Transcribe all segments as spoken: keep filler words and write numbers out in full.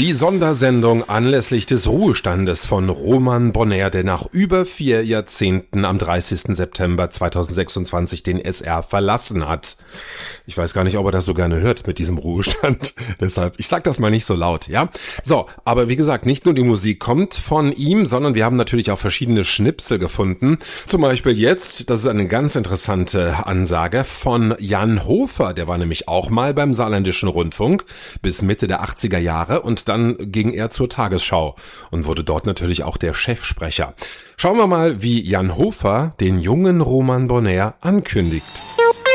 Die Sondersendung anlässlich des Ruhestandes von Roman Bonnaire, der nach über vier Jahrzehnten am dreißigsten September zweitausendsechsundzwanzig den S R verlassen hat. Ich weiß gar nicht, ob er das so gerne hört mit diesem Ruhestand. Deshalb, ich sag das mal nicht so laut, ja? So, aber wie gesagt, nicht nur die Musik kommt von ihm, sondern wir haben natürlich auch verschiedene Schnipsel gefunden. Zum Beispiel jetzt, das ist eine ganz interessante Ansage von Jan Hofer. Der war nämlich auch mal beim Saarländischen Rundfunk bis Mitte der achtziger Jahre und dann ging er zur Tagesschau und wurde dort natürlich auch der Chefsprecher. Schauen wir mal, wie Jan Hofer den jungen Roman Bonnaire ankündigt.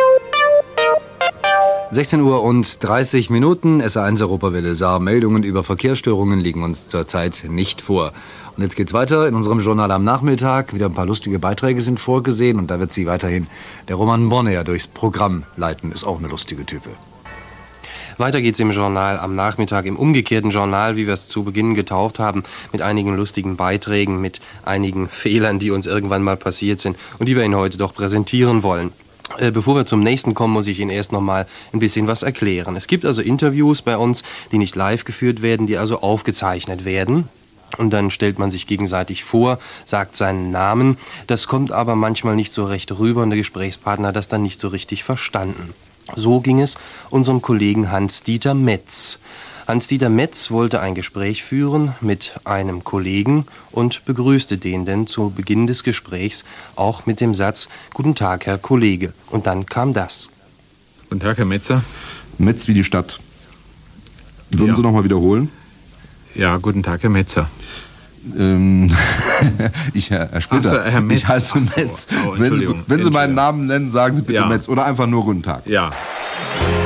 sechzehn Uhr und dreißig Minuten, S R eins Europawelle Saar. Meldungen über Verkehrsstörungen liegen uns zurzeit nicht vor. Und jetzt geht's weiter in unserem Journal am Nachmittag. Wieder ein paar lustige Beiträge sind vorgesehen und da wird sie weiterhin der Roman Bonnaire durchs Programm leiten. Ist auch eine lustige Type. Weiter geht's im Journal am Nachmittag, im umgekehrten Journal, wie wir es zu Beginn getauft haben, mit einigen lustigen Beiträgen, mit einigen Fehlern, die uns irgendwann mal passiert sind und die wir Ihnen heute doch präsentieren wollen. Äh, bevor wir zum nächsten kommen, muss ich Ihnen erst noch mal ein bisschen was erklären. Es gibt also Interviews bei uns, die nicht live geführt werden, die also aufgezeichnet werden. Und dann stellt man sich gegenseitig vor, sagt seinen Namen. Das kommt aber manchmal nicht so recht rüber und der Gesprächspartner hat das dann nicht so richtig verstanden. So ging es unserem Kollegen Hans-Dieter Metz. Hans-Dieter Metz wollte ein Gespräch führen mit einem Kollegen und begrüßte den denn zu Beginn des Gesprächs auch mit dem Satz: Guten Tag, Herr Kollege. Und dann kam das. Guten Tag, Herr Metzer. Metz wie die Stadt. Würden Ja. Sie noch mal wiederholen? Ja, guten Tag, Herr Metzer. Ähm, ich, Herr, Herr Splitter, Ach so, Herr Metz. ich heiße Ach so. Metz. Oh, wenn Sie, Entschuldigung, wenn Sie meinen Entschuldigung. Namen nennen, sagen Sie bitte Ja. Metz oder einfach nur Guten Tag. Ja,